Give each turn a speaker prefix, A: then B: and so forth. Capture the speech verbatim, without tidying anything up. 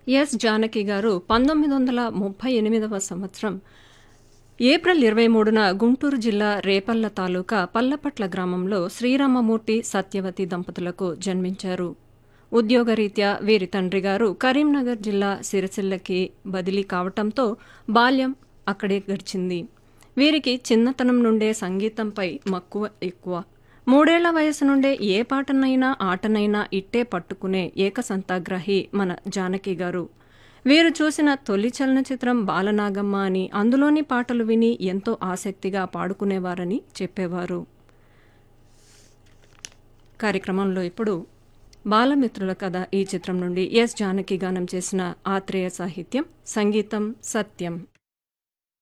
A: Yes Janaki గారు పంతొమ్మిది వందల ముప్పై ఎనిమిదవ సంవత్సరం ఏప్రిల్ ఇరవై మూడున గుంటూరు జిల్లా రేపల్ల తాలూకా పల్లపట్ల గ్రామంలో శ్రీరామమూర్తి సత్యవతి దంపతులకు జన్మించారు. ఉద్యోగరీత్యా వీరి తండ్రి గారు కరీంనగర్ జిల్లా సిరిసిల్లకి బదిలీ కావటంతో బాల్యం అక్కడే గడిచింది. వీరికి చిన్నతనం నుండే సంగీతంపై మక్కువ ఎక్కువ. మూడేళ్ల వయసు నుండే ఏ పాటనైనా ఆటనైనా ఇట్టే పట్టుకునే ఏకసంతాగ్రహి మన జానకి గారు. వీరు చూసిన తొలి చలనచిత్రం బాలనాగమ్మ అని, అందులోని పాటలు విని ఎంతో ఆసక్తిగా పాడుకునేవారని చెప్పేవారు. కార్యక్రమంలో ఇప్పుడు బాలమిత్రుల కథ ఈ చిత్రం నుండి ఎస్ జానకి గానం చేసిన ఆత్రేయ సాహిత్యం, సంగీతం సత్యం.